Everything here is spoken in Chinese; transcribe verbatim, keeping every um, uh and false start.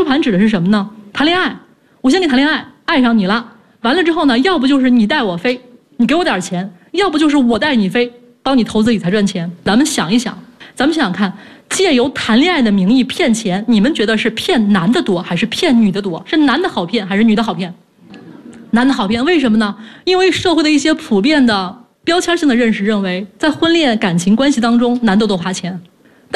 数盘指的是什么呢？谈恋爱，我先跟你谈恋爱，爱上你了，完了之后呢，要不就是你带我飞，你给我点钱，要不就是我带你飞，帮你投资理财赚钱。咱们想一想，咱们想想看，借由谈恋爱的名义骗钱，你们觉得是骗男的多还是骗女的多？是男的好骗还是女的好骗？男的好骗，为什么呢？因为社会的一些普遍的标签性的认识认为，在婚恋感情关系当中，男的多花钱。